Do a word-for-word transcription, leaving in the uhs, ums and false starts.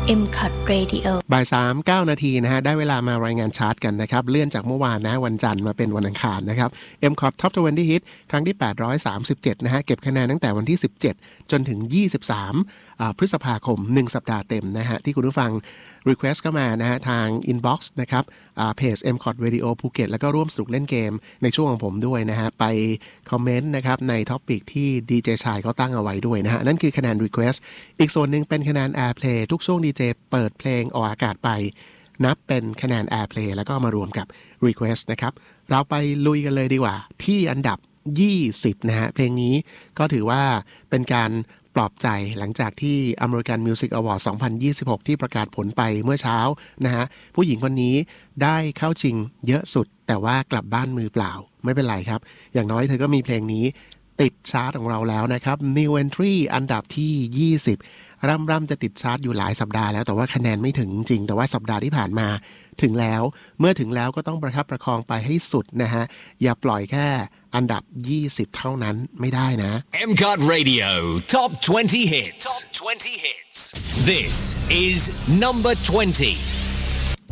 เอ็ม ซี โอ ที Radio บ่ายสามเก้านาทีนะฮะได้เวลามารายงานชาร์ตกันนะครับเลื่อนจากเมื่อวานนะวันจันทร์มาเป็นวันอังคารนะครับ เอ็ม ซี โอ ที Top ยี่สิบ Hit ครั้งที่แปดร้อยสามสิบเจ็ดนะฮะเก็บคะแนนตั้งแต่วันที่สิบเจ็ดจนถึงยี่สิบสามอ่าพฤษภาคมหนึ่งสัปดาห์เต็มนะฮะที่คุณผู้ฟัง request เข้ามานะฮะทาง inbox นะครับอ่าเพจ เอ็ม ซี โอ ที Radio ภูเก็ตแล้วก็ร่วมสนุกเล่นเกมในช่วงของผมด้วยนะฮะไปคอมเมนต์นะครับในท็อปิกที่ดีเจชายเขาตั้งเอาไว้ด้วยนะฮะนั่นคือคะแนน request อีกส่วนหนึ่งเป็นคะแนน airplay ทุกช่วงดีเจเปิดเพลงออกอากาศไปนับเป็นคะแนน airplay แล้วก็มารวมกับ request นะครับเราไปลุยกันเลยดีกว่าที่อันดับยี่สิบนะฮะเพลงนี้ก็ถือว่าเป็นการปลอบใจหลังจากที่ American Music Award สองพันยี่สิบหกที่ประกาศผลไปเมื่อเช้านะฮะผู้หญิงคนนี้ได้เข้าชิงเยอะสุดแต่ว่ากลับบ้านมือเปล่าไม่เป็นไรครับอย่างน้อยเธอก็มีเพลงนี้ติดชาร์ตของเราแล้วนะครับ New Entry อันดับที่ยี่สิบร่ำร่ำจะติดชาร์ตอยู่หลายสัปดาห์แล้วแต่ว่าคะแนนไม่ถึงจริงแต่ว่าสัปดาห์ที่ผ่านมาถึงแล้วเมื่อถึงแล้วก็ต้องประคับประคองไปให้สุดนะฮะอย่าปล่อยแค่อันดับยี่สิบเท่านั้นไม่ได้นะเอ็ม ซี โอ ที Radio Top twenty Hits Top twenty Hits This is number twenty